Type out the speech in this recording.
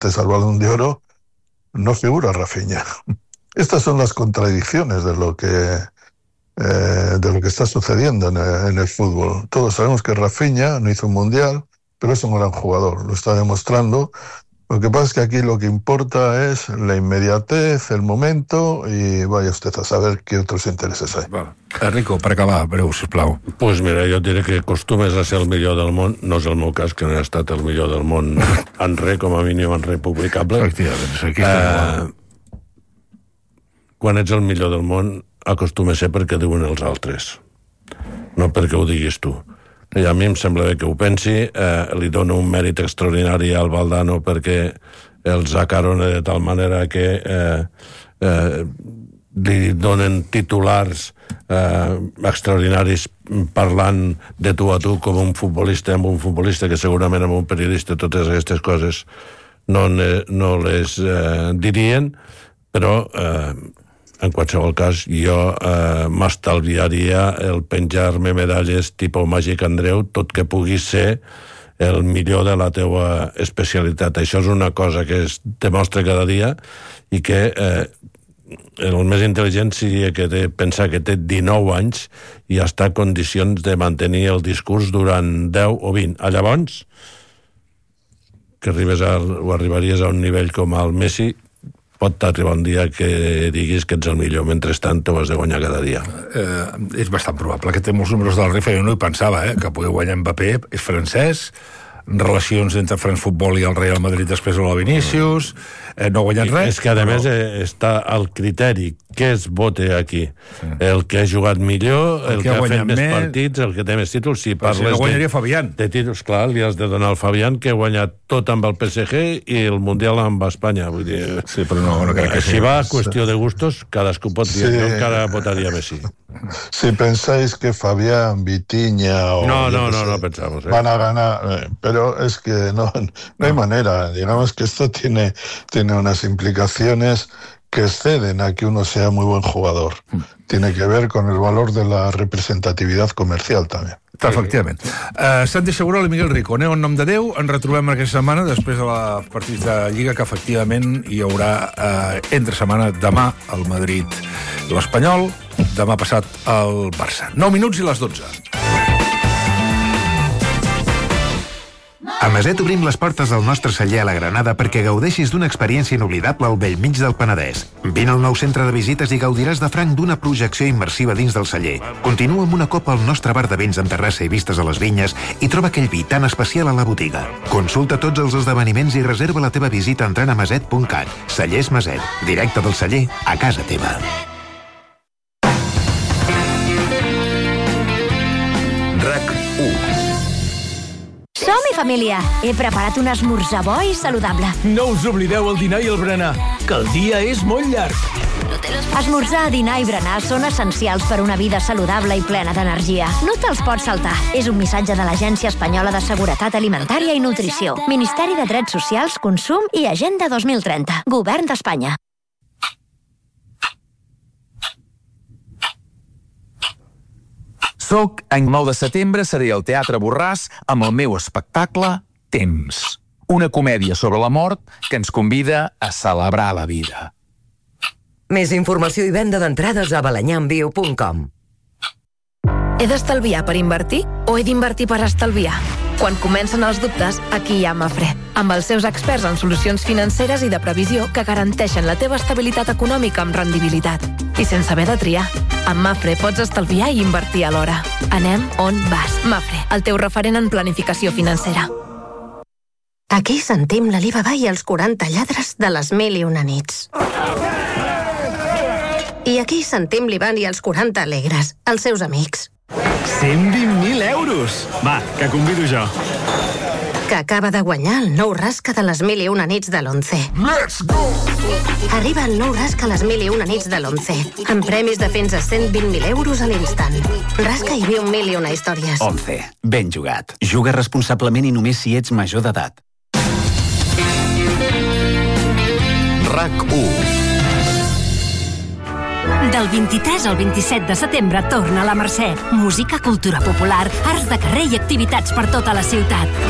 candidates al Balón de Oro, no figura Rafinha. Estas son las contradicciones de lo que está sucediendo en el fútbol. Todos sabemos que Rafinha no hizo un mundial, pero es un gran jugador, lo está demostrando. Lo que pasa es que aquí lo que importa es la inmediatez, el momento, i vaya usted a saber qué otros intereses hay. Rico, per acabar, breu, sisplau. Pues mira, jo diré que acostumes a ser el millor del món, no és el meu cas, que no he estat el millor del món en res, com a mínim en res publicable. Efectivament, quan ets el millor del món, acostuma a ser perquè diuen els altres, no perquè ho diguis tu. I a mi em sembla bé que ho pensi, li dono un mèrit extraordinari al Valdano perquè els acarona de tal manera que li donen titulars extraordinaris parlant de tu a tu com un futbolista amb un futbolista, que segurament amb un periodista totes aquestes coses no les dirien, però en qualsevol cas, jo m'estalviaria el penjar-me medalles tipus Màgic Andreu, tot que puguis ser el millor de la teua especialitat. Això és una cosa que es demostra cada dia i que el més intel·ligent seria pensar que té 19 anys i està en condicions de mantenir el discurs durant 10 o 20. Llavors, que arribaries a un nivell com el Messi, pot arribar un dia que diguis que ets el millor, mentrestant t'ho has de guanyar cada dia. És bastant probable, que té molts números de la rifa, jo no hi pensava, que pugui guanyar Mbappé, és francès, relacions entre France Football i el Real Madrid després de la Vinícius, no ha guanyat res. És que, a més, està el criteri que es vote aquí. El que ha jugat millor, el que ha fet més partits, el que té més títols. Si no guanyaria Fabián. De títols, clar, li has de donar al Fabián, que ha guanyat tot amb el PSG i el Mundial amb Espanya. Vull dir, sí, però no crec que si va a qüestió de gustos, cadascú pot dir. Jo encara votaria Messi. Si pensáis que Fabián, Vitinha o... No pensamos. Van a ganar, pero es que no hay manera. Digamos que esto tiene unas implicaciones que exceden a que uno sea muy buen jugador. Tiene que ver con el valor de la representatividad comercial también. Efectivament. Santi Segurola i Miguel Rico, aneu en nom de Déu, ens retrobem aquesta setmana després de la partida de Lliga, que efectivament hi haurà entre setmana demà el Madrid i l'Espanyol, demà passat el Barça. 9 minuts i les 12. A Maset obrim les portes del nostre celler a la Granada perquè gaudeixis d'una experiència inoblidable al bell mig del Penedès. Vine al nou centre de visites i gaudiràs de franc d'una projecció immersiva dins del celler. Continua amb una copa al nostre bar de vins amb terrassa i vistes a les vinyes i troba aquell vi tan especial a la botiga. Consulta tots els esdeveniments i reserva la teva visita entrant a maset.cat. Cellers Maset, directe del celler a casa teva. RAC 1. Som-hi, família! He preparat un esmorzar bo i saludable. No us oblideu el dinar i el berenar, que el dia és molt llarg. Esmorzar, dinar i berenar són essencials per una vida saludable i plena d'energia. No te'ls pots saltar. És un missatge de l'Agència Espanyola de Seguretat Alimentària i Nutrició. Ministeri de Drets Socials, Consum i Agenda 2030. Govern d'Espanya. Soc, any 9 de setembre, seré al Teatre Borràs amb el meu espectacle Temps. Una comèdia sobre la mort que ens convida a celebrar la vida. Més informació i venda d'entrades a balanyamviu.com. He d'estalviar per invertir o he d'invertir per estalviar? Quan comencen els dubtes, aquí hi ha Mafre, amb els seus experts en solucions financeres i de previsió que garanteixen la teva estabilitat econòmica amb rendibilitat. I sense haver de triar. Amb Mafre pots estalviar i invertir alhora. Anem on vas. Mafre, el teu referent en planificació financera. Aquí sentim l'Alibaba i els 40 lladres de les 1001 nits. I aquí sentim l'Ivan i els 40 alegres, els seus amics. 120.000 euros! Va, que convido jo. Que acaba de guanyar el nou rasca de les 1001 nits de l'11. Let's go! Arriba el nou rasca a les 1001 nits de l'11, amb premis de fins a 120.000 euros a l'instant. Rasca i viu 1001 històries. 11. Ben jugat. Juga responsablement i només si ets major d'edat. RAC 1. Del 23 al 27 de setembre torna a la Mercè. Música, cultura popular, arts de carrer i activitats per tota la ciutat.